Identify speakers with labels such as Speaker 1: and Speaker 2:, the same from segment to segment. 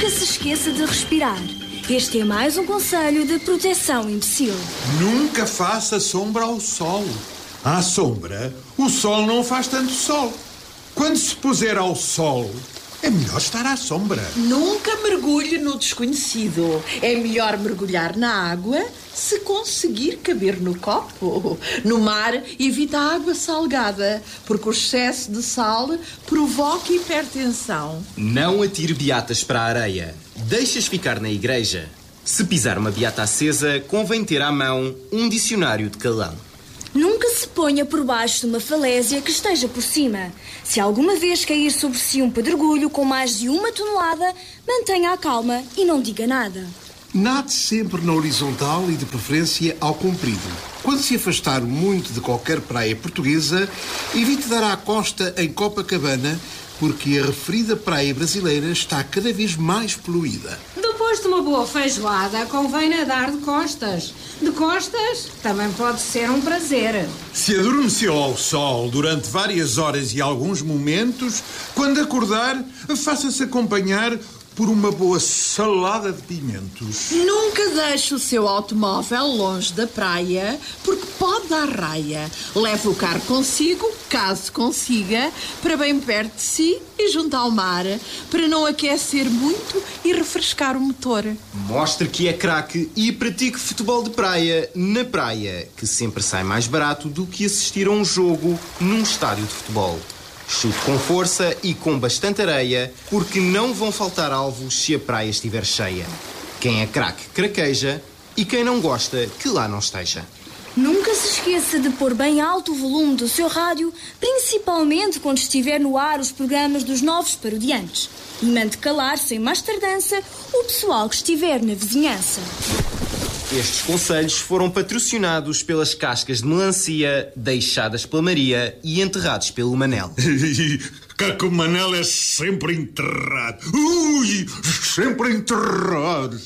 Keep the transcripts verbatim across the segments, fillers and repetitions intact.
Speaker 1: Nunca se esqueça de respirar. Este é mais um conselho de proteção imbecil.
Speaker 2: Nunca faça sombra ao sol. À sombra, o sol não faz tanto sol. Quando se puser ao sol, é melhor estar à sombra.
Speaker 3: Nunca mergulhe no desconhecido. É melhor mergulhar na água se conseguir caber no copo. No mar, evita a água salgada, porque o excesso de sal provoca hipertensão.
Speaker 4: Não atire beatas para a areia. Deixas ficar na igreja. Se pisar uma beata acesa, convém ter à mão um dicionário de calão.
Speaker 1: Nunca se ponha por baixo de uma falésia que esteja por cima. Se alguma vez cair sobre si um pedregulho com mais de uma tonelada, mantenha a calma e não diga nada.
Speaker 5: Nade sempre na horizontal e, de preferência, ao comprido. Quando se afastar muito de qualquer praia portuguesa, evite dar à costa em Copacabana, porque a referida praia brasileira está cada vez mais poluída.
Speaker 6: Depois de uma boa feijoada, convém nadar de costas. De costas também pode ser um prazer.
Speaker 2: Se adormeceu ao sol durante várias horas e alguns momentos, quando acordar, faça-se acompanhar por uma boa salada de pimentos.
Speaker 3: Nunca deixe o seu automóvel longe da praia, porque pode dar raia. Leve o carro consigo, caso consiga, para bem perto de si e junto ao mar, para não aquecer muito e refrescar o motor.
Speaker 4: Mostre que é craque e pratique futebol de praia na praia, que sempre sai mais barato do que assistir a um jogo num estádio de futebol. Chute com força e com bastante areia, porque não vão faltar alvos se a praia estiver cheia. Quem é craque, craqueja, e quem não gosta, que lá não esteja.
Speaker 1: Nunca se esqueça de pôr bem alto o volume do seu rádio, principalmente quando estiver no ar os programas dos novos parodiantes. E mande calar, sem mais tardança, o pessoal que estiver na vizinhança.
Speaker 4: Estes conselhos foram patrocinados pelas cascas de melancia deixadas pela Maria e enterrados pelo Manel.
Speaker 2: Que o Manel é sempre enterrado. Ui, sempre enterrado.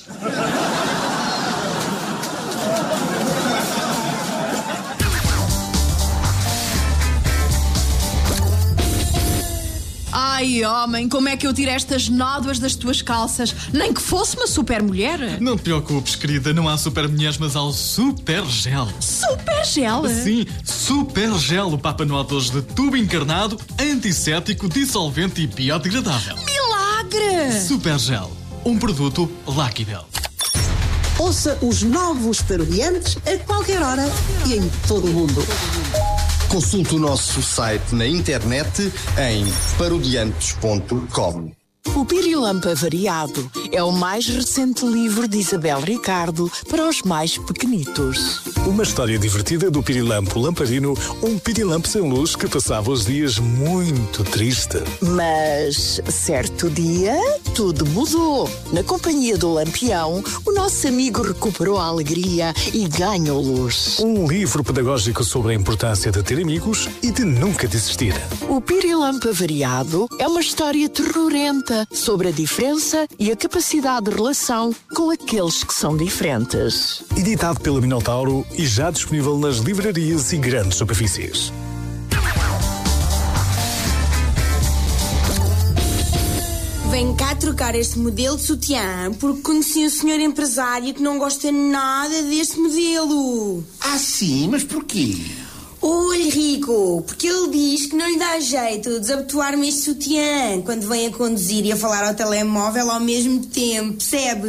Speaker 3: Ai, homem, como é que eu tiro estas nódoas das tuas calças? Nem que fosse uma super mulher.
Speaker 7: Não te preocupes, querida, não há super mulheres, mas há o Super Gel.
Speaker 3: Super Gel?
Speaker 7: Sim, Super Gel, o Papa Noel dois de tubo encarnado, antisséptico, dissolvente e biodegradável.
Speaker 3: Milagre!
Speaker 7: Super Gel, um produto Lucky Bell.
Speaker 8: Ouça os novos parodiantes a qualquer hora e em todo o mundo.
Speaker 9: Consulte o nosso site na internet em parodiantes ponto com.
Speaker 10: O Pirilampo Avariado é o mais recente livro de Isabel Ricardo para os mais pequenitos.
Speaker 11: Uma história divertida do Pirilampo Lamparino, um pirilampo sem luz que passava os dias muito triste.
Speaker 10: Mas, certo dia, tudo mudou. Na companhia do Lampião, o nosso amigo recuperou a alegria e ganhou luz.
Speaker 11: Um livro pedagógico sobre a importância de ter amigos e de nunca desistir.
Speaker 10: O Pirilampo Avariado é uma história terrorenta sobre a diferença e a capacidade de relação com aqueles que são diferentes.
Speaker 11: Editado pela Minotauro e já disponível nas livrarias e grandes superfícies.
Speaker 12: Venho cá trocar este modelo de sutiã porque conheci um senhor empresário que não gosta nada deste modelo.
Speaker 5: Ah, sim? Mas porquê?
Speaker 12: Olhe, Rico, porque ele diz que não lhe dá jeito de desabotoar-me este sutiã quando vem a conduzir e a falar ao telemóvel ao mesmo tempo, percebe?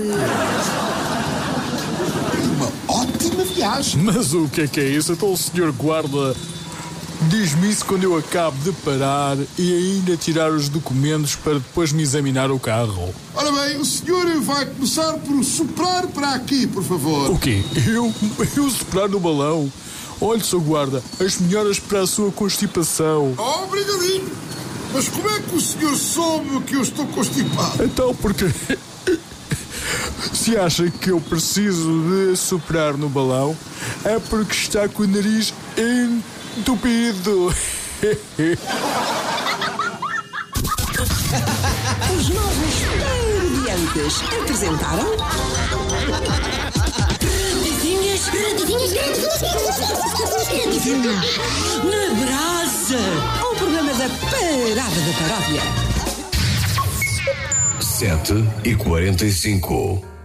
Speaker 5: Uma ótima viagem.
Speaker 7: Mas o que é que é isso? Então o senhor guarda diz-me isso quando eu acabo de parar e ainda tirar os documentos para depois me examinar o carro.
Speaker 5: Ora bem, o senhor vai começar por soprar para aqui, por favor.
Speaker 7: O quê? Eu? Eu soprar no balão? Olhe, seu guarda, as melhoras para a sua constipação.
Speaker 5: Oh, obrigadinho. Mas como é que o senhor soube que eu estou constipado?
Speaker 7: Então, porque... Se acha que eu preciso de soprar no balão, é porque está com o nariz entupido.
Speaker 8: Os novos parodiantes apresentaram...
Speaker 12: Radinhas, radinhas, radinhas, na brasa.
Speaker 8: O programa da Parada da Paródia.
Speaker 13: sete e quarenta e cinco.